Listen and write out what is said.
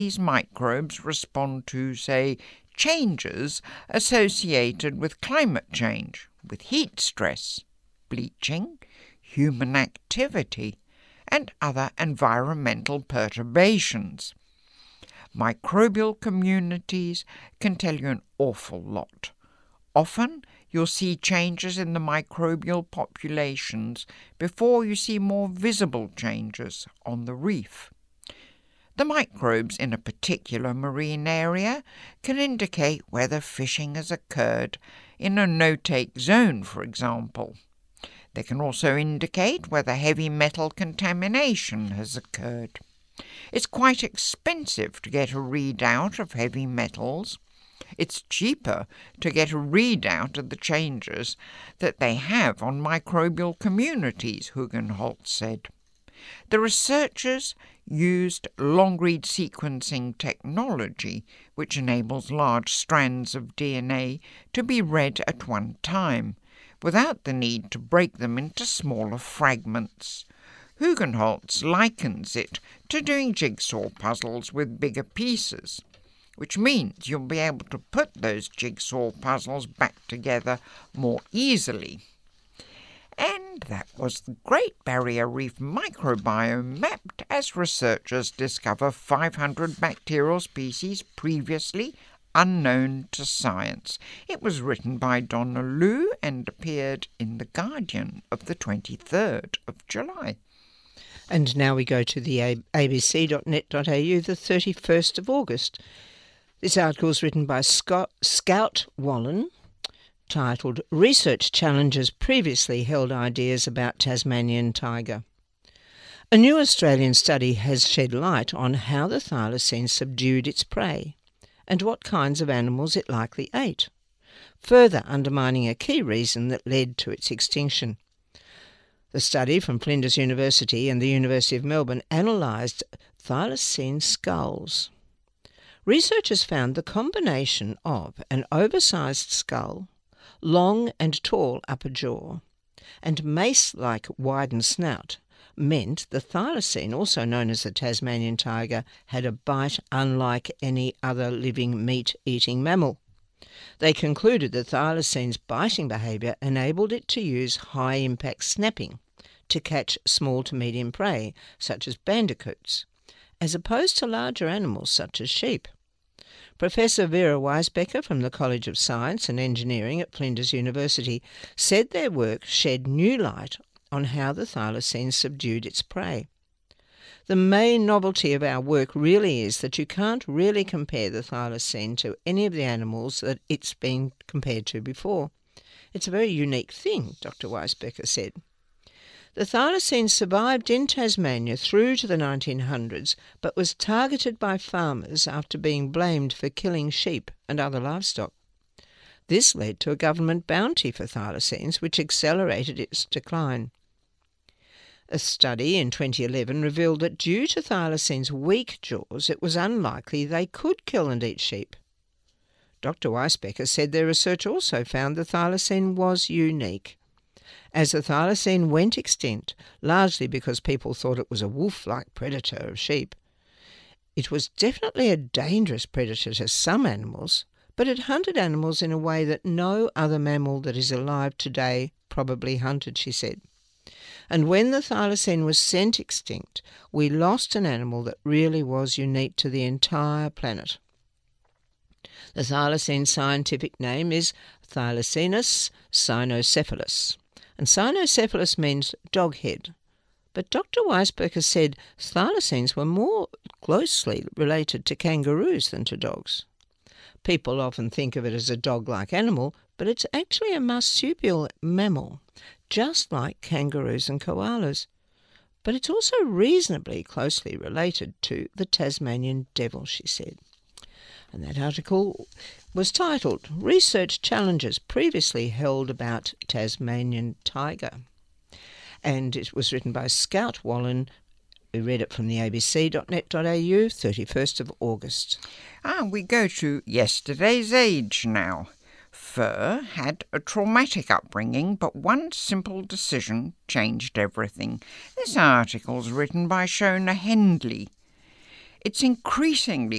these microbes respond to, say, changes associated with climate change, with heat stress, bleaching, human activity, and other environmental perturbations. Microbial communities can tell you an awful lot. Often, you'll see changes in the microbial populations before you see more visible changes on the reef. The microbes in a particular marine area can indicate whether fishing has occurred in a no-take zone, for example. They can also indicate whether heavy metal contamination has occurred. It's quite expensive to get a readout of heavy metals. It's cheaper to get a readout of the changes that they have on microbial communities, Hugenholtz said. The researchers used long-read sequencing technology, which enables large strands of DNA to be read at one time, without the need to break them into smaller fragments. Hugenholtz likens it to doing jigsaw puzzles with bigger pieces, which means you'll be able to put those jigsaw puzzles back together more easily. And that was the Great Barrier Reef microbiome mapped as researchers discover 500 bacterial species previously unknown to science. It was written by Donna Liu and appeared in The Guardian of the 23rd of July. And now we go to the abc.net.au, the 31st of August. This article is written by Scout Wallen, titled Research Challenges Previously Held Ideas About Tasmanian Tiger. A new Australian study has shed light on how the thylacine subdued its prey and what kinds of animals it likely ate, further undermining a key reason that led to its extinction. The study from Flinders University and the University of Melbourne analysed thylacine skulls. Researchers found the combination of an oversized skull, long and tall upper jaw, and mace-like widened snout meant the thylacine, also known as the Tasmanian tiger, had a bite unlike any other living meat-eating mammal. They concluded that thylacine's biting behaviour enabled it to use high-impact snapping to catch small to medium prey, such as bandicoots, as opposed to larger animals such as sheep. Professor Vera Weisbecker from the College of Science and Engineering at Flinders University said their work shed new light on how the thylacine subdued its prey. The main novelty of our work really is that you can't really compare the thylacine to any of the animals that it's been compared to before. It's a very unique thing, Dr. Weisbecker said. The thylacine survived in Tasmania through to the 1900s, but was targeted by farmers after being blamed for killing sheep and other livestock. This led to a government bounty for thylacines, which accelerated its decline. A study in 2011 revealed that due to thylacine's weak jaws, it was unlikely they could kill and eat sheep. Dr. Weisbecker said their research also found the thylacine was unique. As the thylacine went extinct, largely because people thought it was a wolf-like predator of sheep, it was definitely a dangerous predator to some animals, but it hunted animals in a way that no other mammal that is alive today probably hunted, she said. And when the thylacine was sent extinct, we lost an animal that really was unique to the entire planet. The thylacine scientific name is Thylacinus cynocephalus, and cynocephalus means dog head. But Dr. Weisbecker said thylacines were more closely related to kangaroos than to dogs. People often think of it as a dog-like animal, but it's actually a marsupial mammal, just like kangaroos and koalas. But it's also reasonably closely related to the Tasmanian devil, she said. And that article was titled Research Challenges Previously Held About Tasmanian Tiger. And it was written by Scout Wallen. We read it from the abc.net.au, 31st of August. We go to yesterday's age now. Fur had a traumatic upbringing, but one simple decision changed everything. This article's written by Shona Hendley. It's increasingly